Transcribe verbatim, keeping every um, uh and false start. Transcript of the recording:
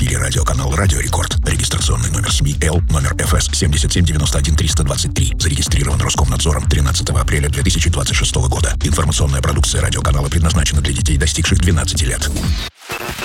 эфире радиоканал «Радио Рекорд». Регистрационный номер СМИ Л, номер эф эс семь семь девять один три два три. Зарегистрирован Роскомнадзором тринадцатого апреля две тысячи двадцать шестого года. Информационная продукция радиоканала предназначена для детей, достигших двенадцати лет.